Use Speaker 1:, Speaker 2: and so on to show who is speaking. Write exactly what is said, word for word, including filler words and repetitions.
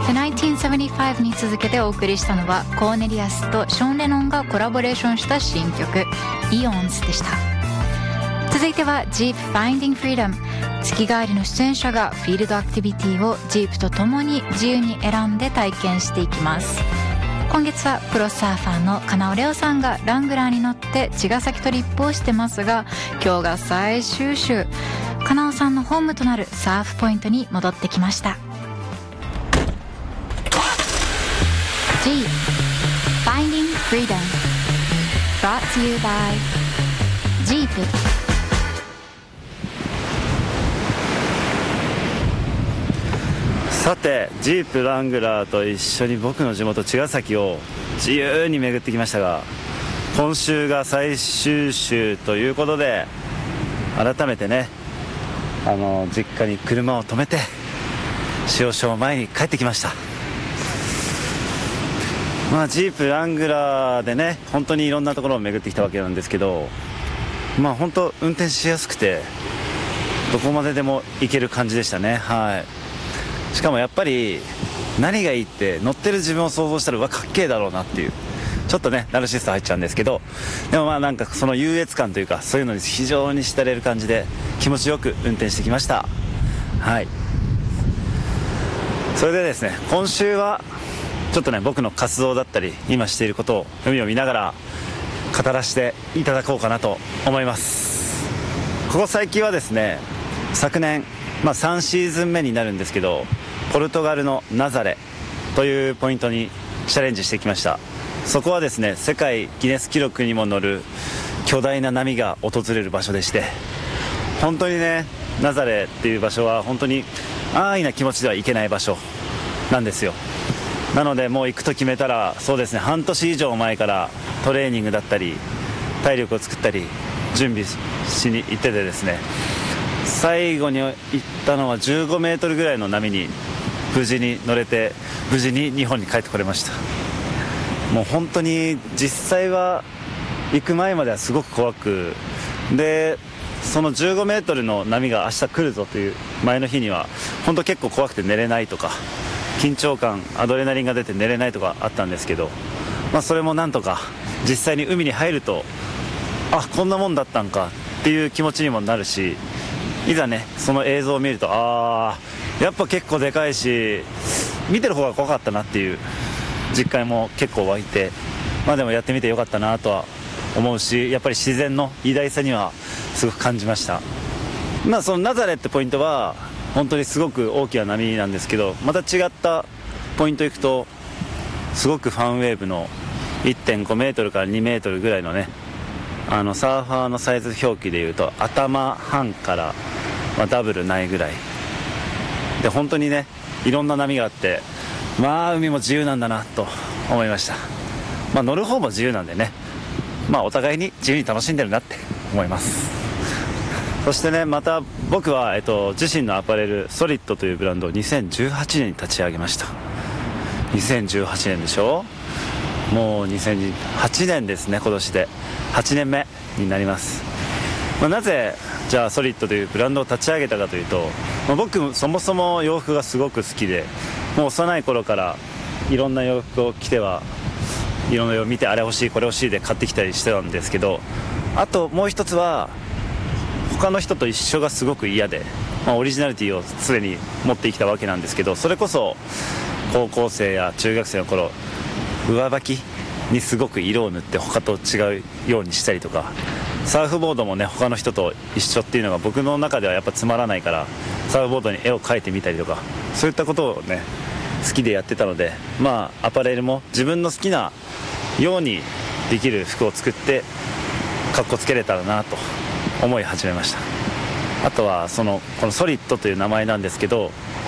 Speaker 1: The ナインティーンセブンティーファイブに続けてお送りしたのはコーネリアスとショーン・レノンがコラボレーションした新曲 Eons でした。続いては Jeep Finding Freedom。 月替わりの出演者がフィールドアクティビティをジープと共に自由に選んで体験していきます。今月はプロサーファーの金尾レオさんがラングラーに乗って茅ヶ崎トリップをしてますが、今日が最終週。金尾さんのホームとなるサーフポイントに戻ってきました。 Jeep Finding Freedom Brought to you by Jeep。
Speaker 2: さてジープラングラーと一緒に僕の地元茅ヶ崎を自由に巡ってきましたが、今週が最終週ということで改めてね、あの実家に車を止めて少々前に帰ってきました。まあジープラングラーでね本当にいろんなところを巡ってきたわけなんですけど、まあ本当運転しやすくてどこまででも行ける感じでしたね。はい。しかもやっぱり何がいいって乗ってる自分を想像したらうわかっけえだろうなっていう、ちょっとねナルシスト入っちゃうんですけど、でもまあなんかその優越感というかそういうのに非常に浸れる感じで気持ちよく運転してきました。はい。それでですね、今週はちょっとね僕の活動だったり今していることを海を見ながら語らせていただこうかなと思います。ここ最近はですね、昨年まあさんシーズン目になるんですけど、ポルトガルのナザレというポイントにチャレンジしてきました。そこはですね世界ギネス記録にも載る巨大な波が訪れる場所でして、本当にねナザレっていう場所は本当に安易な気持ちでは行けない場所なんですよ。なのでもう行くと決めたらそうですね半年以上前からトレーニングだったり体力を作ったり準備しに行っててですね、最後に行ったのはじゅうごメートルぐらいの波に無事に乗れて無事に日本に帰ってこれました。もう本当に実際は行く前まではすごく怖くで、そのじゅうごメートルの波が明日来るぞという前の日には本当結構怖くて寝れないとか緊張感アドレナリンが出て寝れないとかあったんですけど、まあ、それもなんとか実際に海に入るとあこんなもんだったんかっていう気持ちにもなるし、いざねその映像を見るとあーやっぱ結構でかいし見てる方が怖かったなっていう実感も結構湧いて、まあでもやってみてよかったなとは思うし、やっぱり自然の偉大さにはすごく感じました。まあそのナザレってポイントは本当にすごく大きな波なんですけど、また違ったポイント行くとすごくファンウェーブの いってんごメートルからにメートルぐらいのね、あのサーファーのサイズ表記でいうと頭半から、まあ、ダブルないぐらいで、本当にねいろんな波があって、まあ海も自由なんだなと思いました。まあ乗る方も自由なんでね、まあお互いに自由に楽しんでるなって思います。そしてねまた僕は、えっと、自身のアパレルソリッドというブランドをにせんじゅうはちねんに立ち上げました。にせんじゅうはちねんでしょ、もうにせんじゅうはちねんですね。今年ではちねんめになります。まあ、なぜじゃあソリッドというブランドを立ち上げたかというと、まあ、僕そもそも洋服がすごく好きで、もう幼い頃からいろんな洋服を着てはいろんな洋服を見てあれ欲しいこれ欲しいで買ってきたりしてたんですけど、あともう一つは他の人と一緒がすごく嫌で、まあ、オリジナリティを常に持ってきたわけなんですけど、それこそ高校生や中学生の頃上履きにすごく色を塗って他と違うようにしたりとか、サーフボードもね他の人と一緒っていうのが僕の中ではやっぱつまらないから、サーフボードに絵を描いてみたりとかそういったことをね好きでやってたので、まあアパレルも自分の好きなようにできる服を作ってかっこつけれたらなと思い始めました。あとはそのこのソリッドという名前なんですけど、